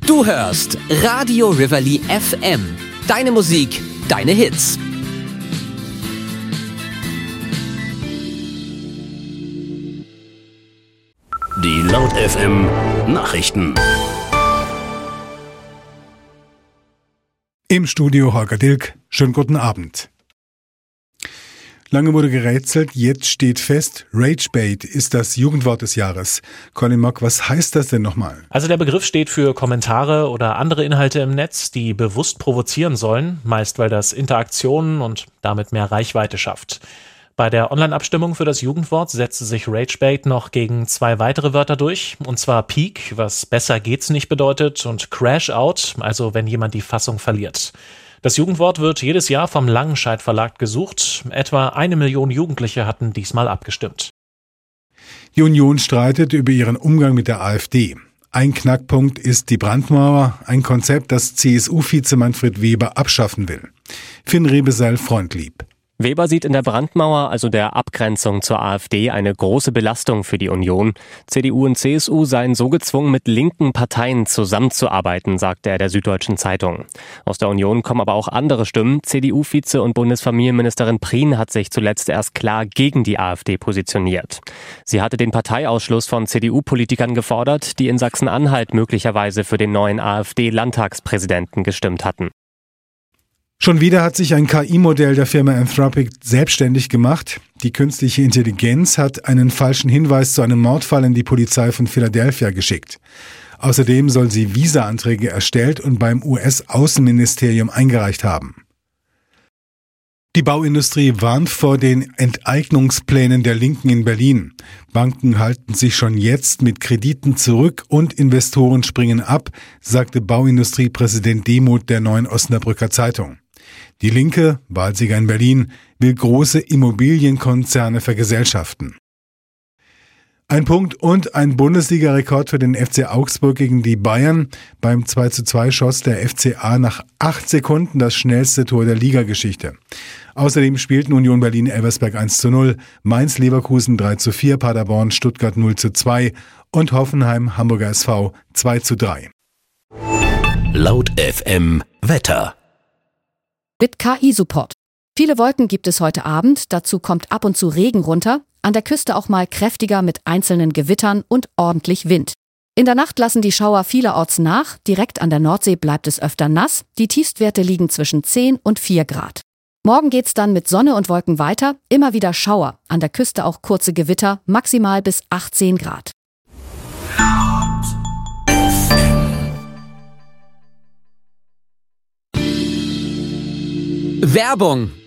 Du hörst Radio Rivoli FM. Deine Musik, deine Hits. Die Laut FM Nachrichten. Im Studio Holger Dilk. Schönen guten Abend. Lange wurde gerätselt, jetzt steht fest, Ragebait ist das Jugendwort des Jahres. Colin Mock, was heißt das denn nochmal? Also der Begriff steht für Kommentare oder andere Inhalte im Netz, die bewusst provozieren sollen, meist weil das Interaktionen und damit mehr Reichweite schafft. Bei der Online-Abstimmung für das Jugendwort setzte sich Ragebait noch gegen 2 weitere Wörter durch, und zwar Peak, was besser geht's nicht bedeutet, und Crash Out, also wenn jemand die Fassung verliert. Das Jugendwort wird jedes Jahr vom Langenscheidt Verlag gesucht. Etwa 1 Million Jugendliche hatten diesmal abgestimmt. Die Union streitet über ihren Umgang mit der AfD. Ein Knackpunkt ist die Brandmauer, ein Konzept, das CSU-Vize Manfred Weber abschaffen will. Finn Rebesel freundlieb. Weber sieht in der Brandmauer, also der Abgrenzung zur AfD, eine große Belastung für die Union. CDU und CSU seien so gezwungen, mit linken Parteien zusammenzuarbeiten, sagte er der Süddeutschen Zeitung. Aus der Union kommen aber auch andere Stimmen. CDU-Vize und Bundesfamilienministerin Prien hat sich zuletzt erst klar gegen die AfD positioniert. Sie hatte den Parteiausschluss von CDU-Politikern gefordert, die in Sachsen-Anhalt möglicherweise für den neuen AfD-Landtagspräsidenten gestimmt hatten. Schon wieder hat sich ein KI-Modell der Firma Anthropic selbstständig gemacht. Die künstliche Intelligenz hat einen falschen Hinweis zu einem Mordfall in die Polizei von Philadelphia geschickt. Außerdem soll sie Visa-Anträge erstellt und beim US-Außenministerium eingereicht haben. Die Bauindustrie warnt vor den Enteignungsplänen der Linken in Berlin. Banken halten sich schon jetzt mit Krediten zurück und Investoren springen ab, sagte Bauindustriepräsident Demuth der Neuen Osnabrücker Zeitung. Die Linke, Wahlsieger in Berlin, will große Immobilienkonzerne vergesellschaften. Ein Punkt und ein Bundesliga-Rekord für den FC Augsburg gegen die Bayern. Beim 2:2 schoss der FCA nach 8 Sekunden das schnellste Tor der Ligageschichte. Außerdem spielten Union Berlin-Elversberg 1:0, Mainz-Leverkusen 3:4, Paderborn Stuttgart 0:2 und Hoffenheim Hamburger SV 2:3. Laut FM Wetter. Mit KI-Support. Viele Wolken gibt es heute Abend, dazu kommt ab und zu Regen runter, an der Küste auch mal kräftiger mit einzelnen Gewittern und ordentlich Wind. In der Nacht lassen die Schauer vielerorts nach, direkt an der Nordsee bleibt es öfter nass, die Tiefstwerte liegen zwischen 10 und 4 Grad. Morgen geht's dann mit Sonne und Wolken weiter, immer wieder Schauer, an der Küste auch kurze Gewitter, maximal bis 18 Grad. Werbung.